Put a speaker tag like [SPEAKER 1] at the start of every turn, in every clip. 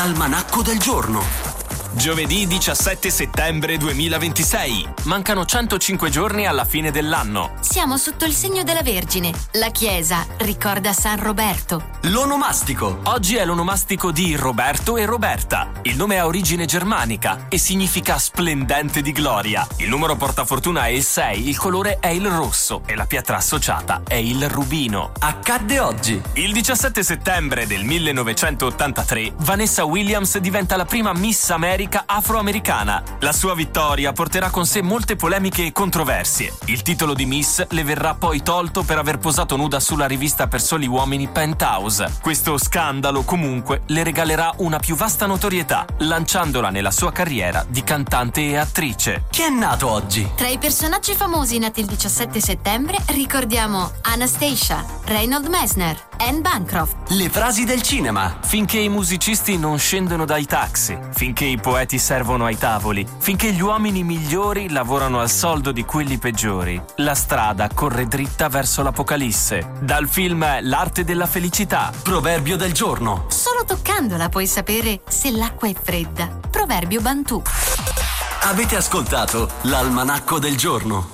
[SPEAKER 1] Almanacco del giorno.
[SPEAKER 2] Giovedì 17 settembre 2026. Mancano 105 giorni alla fine dell'anno.
[SPEAKER 3] Siamo sotto il segno della Vergine. La Chiesa ricorda San Roberto.
[SPEAKER 1] L'onomastico.
[SPEAKER 2] Oggi è l'onomastico di Roberto e Roberta. Il nome ha origine germanica e significa splendente di gloria. Il numero portafortuna è il 6, il colore è il rosso e la pietra associata è il rubino.
[SPEAKER 1] Accadde oggi.
[SPEAKER 2] Il 17 settembre del 1983, Vanessa Williams diventa la prima Miss America afroamericana. La sua vittoria porterà con sé molte polemiche e controversie. Il titolo di Miss le verrà poi tolto per aver posato nuda sulla rivista per soli uomini Penthouse. Questo scandalo comunque le regalerà una più vasta notorietà, lanciandola nella sua carriera di cantante e attrice.
[SPEAKER 1] Chi è nato oggi?
[SPEAKER 3] Tra i personaggi famosi nati il 17 settembre ricordiamo Anastasia, Reinhold Messner, Anne Bancroft.
[SPEAKER 1] Le frasi del cinema.
[SPEAKER 2] Finché i musicisti non scendono dai taxi, finché i poeti servono ai tavoli, finché gli uomini migliori lavorano al soldo di quelli peggiori, la strada corre dritta verso l'apocalisse. Dal film L'arte della felicità.
[SPEAKER 1] Proverbio del giorno.
[SPEAKER 3] Solo toccandola puoi sapere se l'acqua è fredda. Proverbio Bantu.
[SPEAKER 1] Avete ascoltato l'Almanacco del giorno.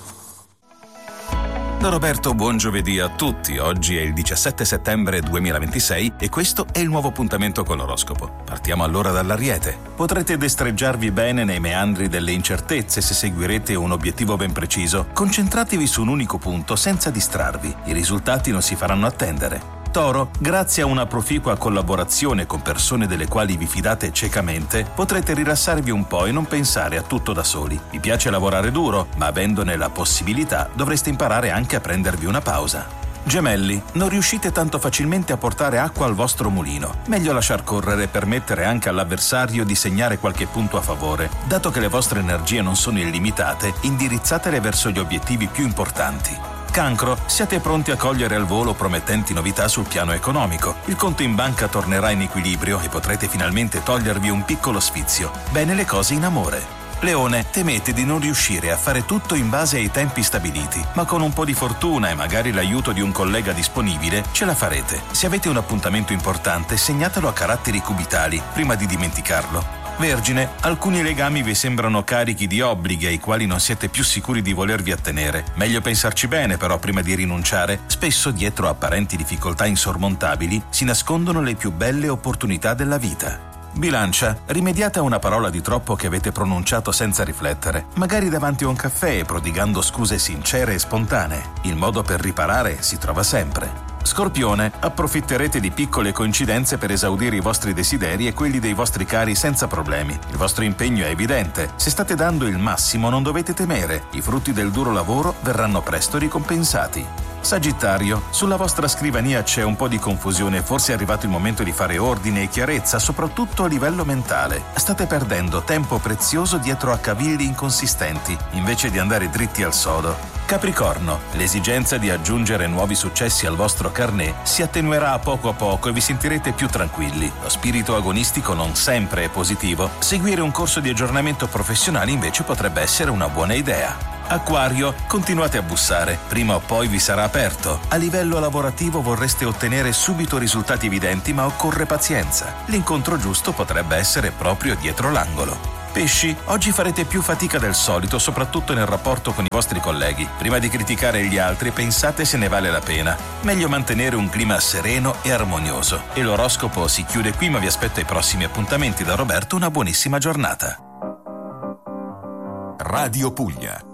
[SPEAKER 4] Da Roberto, buon giovedì a tutti. Oggi è il 17 settembre 2026 e questo è il nuovo appuntamento con l'oroscopo. Partiamo allora dall'Ariete. Potrete destreggiarvi bene nei meandri delle incertezze se seguirete un obiettivo ben preciso. Concentratevi su un unico punto senza distrarvi. I risultati non si faranno attendere. Toro, grazie a una proficua collaborazione con persone delle quali vi fidate ciecamente, potrete rilassarvi un po' e non pensare a tutto da soli. Vi piace lavorare duro, ma avendone la possibilità dovreste imparare anche a prendervi una pausa. Gemelli, non riuscite tanto facilmente a portare acqua al vostro mulino. Meglio lasciar correre e permettere anche all'avversario di segnare qualche punto a favore. Dato che le vostre energie non sono illimitate, indirizzatele verso gli obiettivi più importanti. Cancro, siate pronti a cogliere al volo promettenti novità sul piano economico. Il conto in banca tornerà in equilibrio e potrete finalmente togliervi un piccolo sfizio. Bene le cose in amore. Leone, temete di non riuscire a fare tutto in base ai tempi stabiliti, ma con un po' di fortuna e magari l'aiuto di un collega disponibile ce la farete. Se avete un appuntamento importante, segnatelo a caratteri cubitali prima di dimenticarlo. Vergine, alcuni legami vi sembrano carichi di obblighi ai quali non siete più sicuri di volervi attenere. Meglio pensarci bene però prima di rinunciare. Spesso dietro apparenti difficoltà insormontabili si nascondono le più belle opportunità della vita. Bilancia, rimediate a una parola di troppo che avete pronunciato senza riflettere, magari davanti a un caffè e prodigando scuse sincere e spontanee. Il modo per riparare si trova sempre. Scorpione, approfitterete di piccole coincidenze per esaudire i vostri desideri e quelli dei vostri cari senza problemi. Il vostro impegno è evidente. Se state dando il massimo non dovete temere. I frutti del duro lavoro verranno presto ricompensati. Sagittario, sulla vostra scrivania c'è un po' di confusione, forse è arrivato il momento di fare ordine e chiarezza, soprattutto a livello mentale. State perdendo tempo prezioso dietro a cavilli inconsistenti, invece di andare dritti al sodo. Capricorno, l'esigenza di aggiungere nuovi successi al vostro carnet si attenuerà a poco e vi sentirete più tranquilli. Lo spirito agonistico non sempre è positivo. Seguire un corso di aggiornamento professionale invece potrebbe essere una buona idea. Acquario, continuate a bussare, prima o poi vi sarà aperto. A livello lavorativo vorreste ottenere subito risultati evidenti, ma occorre pazienza. L'incontro giusto potrebbe essere proprio dietro l'angolo. Pesci, oggi farete più fatica del solito, soprattutto nel rapporto con i vostri colleghi. Prima di criticare gli altri, pensate se ne vale la pena. Meglio mantenere un clima sereno e armonioso. E l'oroscopo si chiude qui, ma vi aspetto ai prossimi appuntamenti. Da Roberto, una buonissima giornata.
[SPEAKER 5] Radio Puglia.